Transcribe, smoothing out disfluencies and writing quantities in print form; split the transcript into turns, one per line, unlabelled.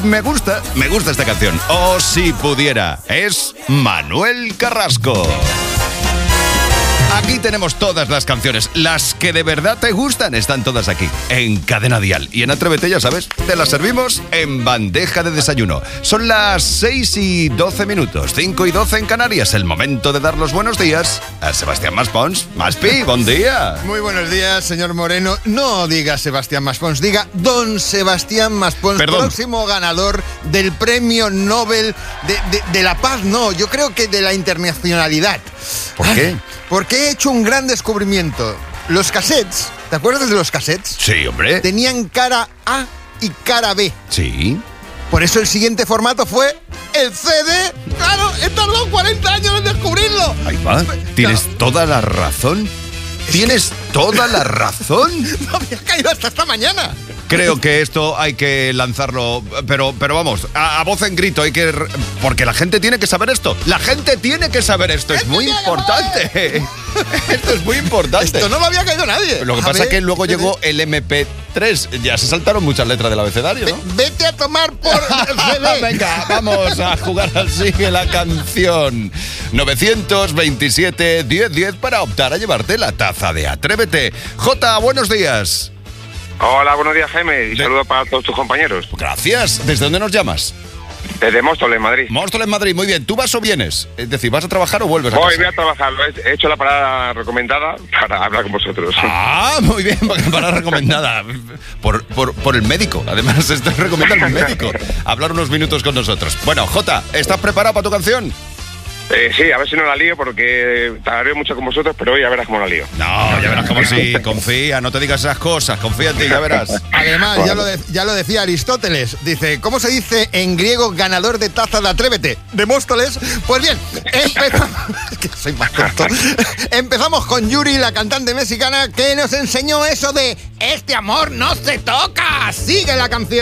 me gusta esta canción. O si pudiera, es Manuel Carrasco. Aquí tenemos todas las canciones, las que de verdad te gustan, están todas aquí, en Cadena Dial. Y en Atrévete, ya sabes, te las servimos en bandeja de desayuno. Son las 6:12, 5:12 en Canarias, el momento de dar los buenos días a Sebastián Maspons. Maspi, buen día.
Muy buenos días, señor Moreno. No diga Sebastián Maspons, diga don Sebastián Maspons, próximo ganador del Premio Nobel de la Paz. No, yo creo que de la internacionalidad.
¿Por qué?
Porque he hecho un gran descubrimiento. Los cassettes, ¿te acuerdas de los cassettes?
Sí, hombre.
Tenían cara A y cara B.
Sí.
Por eso el siguiente formato fue el CD. ¡Claro! He tardado 40 años en descubrirlo.
Ahí va. Tienes toda la razón. ¿Tienes toda la razón?
No había caído hasta esta mañana.
Creo que esto hay que lanzarlo, pero vamos, a voz en grito, porque la gente tiene que saber esto. La gente tiene que saber esto, es muy importante. Esto es muy importante.
Esto no lo había caído nadie.
Lo que pasa es que luego llegó el MP3, ya se saltaron muchas letras del abecedario, ¿no?
Vete a tomar por el CD.
Venga, vamos a jugar al Sigue la Canción. 927-1010 para optar a llevarte la taza de Atrévete. Jota, buenos días.
Hola, buenos días, Jaime, y saludos para todos tus compañeros.
Gracias. ¿Desde dónde nos llamas?
Desde Móstoles, Madrid.
Móstoles, Madrid, muy bien. ¿Tú vas o vienes? Es decir, ¿vas a trabajar o vuelves a casa?
Hoy voy a trabajar, he hecho la parada recomendada para hablar con vosotros.
Ah, muy bien, parada recomendada. Por el médico, además, estoy recomendando al médico. Hablar unos minutos con nosotros. Bueno, Jota, ¿estás preparado para tu canción?
Sí, a ver si no la lío, porque tardaré mucho con vosotros, pero hoy ya verás cómo la lío.
No, ya verás cómo sí, confía, no te digas esas cosas, confía en ti, ya verás.
Además, ya lo decía Aristóteles, dice, ¿cómo se dice en griego ganador de taza de Atrévete? ¿De Móstoles? Pues bien, empezamos... Es que soy más tonto. Empezamos con Yuri, la cantante mexicana, que nos enseñó eso de «Este amor no se toca». Sigue la canción.